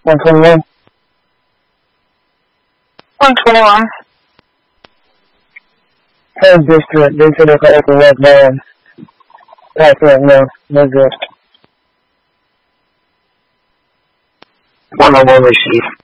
121. 121. Third district, they said it's over West Band. That's it, no good. 101 received.